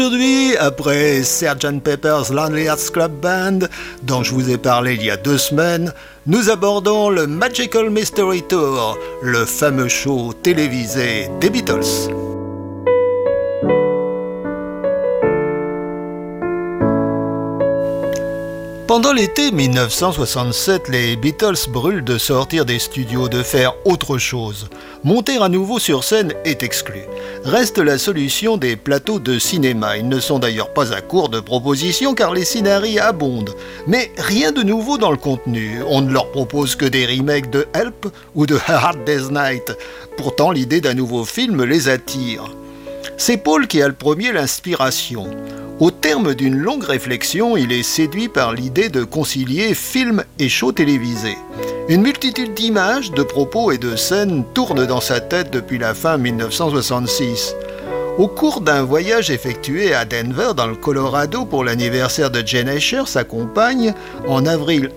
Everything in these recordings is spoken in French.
Aujourd'hui, après Sgt. Pepper's Lonely Hearts Club Band, dont je vous ai parlé il y a 2 semaines, nous abordons le Magical Mystery Tour, le fameux show télévisé des Beatles. Pendant l'été 1967, les Beatles brûlent de sortir des studios, de faire autre chose. Monter à nouveau sur scène est exclu. Reste la solution des plateaux de cinéma. Ils ne sont d'ailleurs pas à court de propositions car les scénarios abondent. Mais rien de nouveau dans le contenu. On ne leur propose que des remakes de Help ou de A Hard Day's Night. Pourtant, l'idée d'un nouveau film les attire. C'est Paul qui a le premier l'inspiration. Au terme d'une longue réflexion, il est séduit par l'idée de concilier film et show télévisé. Une multitude d'images, de propos et de scènes tournent dans sa tête depuis la fin 1966. Au cours d'un voyage effectué à Denver, dans le Colorado, pour l'anniversaire de Jane Asher, sa compagne, en avril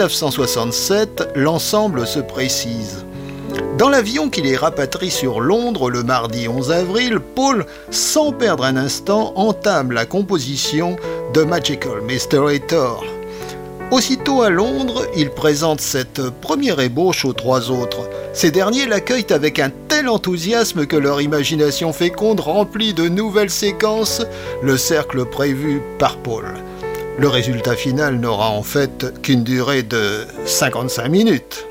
1967, l'ensemble se précise. Dans l'avion qui les rapatrie sur Londres le mardi 11 avril, Paul, sans perdre un instant, entame la composition de Magical Mystery Tour. Aussitôt à Londres, il présente cette première ébauche aux 3 autres. Ces derniers l'accueillent avec un tel enthousiasme que leur imagination féconde remplit de nouvelles séquences le cercle prévu par Paul. Le résultat final n'aura en fait qu'une durée de 55 minutes.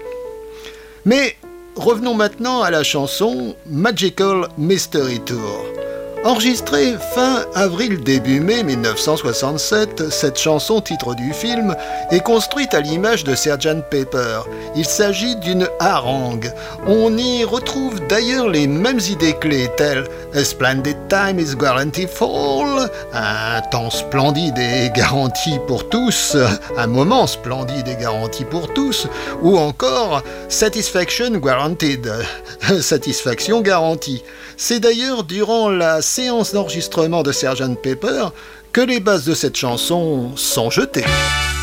Mais revenons maintenant à la chanson Magical Mystery Tour. Enregistrée fin avril début mai 1967, cette chanson, titre du film, est construite à l'image de Sgt. Pepper. Il s'agit d'une harangue. On y retrouve d'ailleurs les mêmes idées clés telles A splendid time is guaranteed for all, un temps splendide et garanti pour tous, un moment splendide et garanti pour tous, ou encore Satisfaction guaranteed, satisfaction garantie. C'est d'ailleurs durant la séance d'enregistrement de Sgt. Pepper que les bases de cette chanson sont jetées.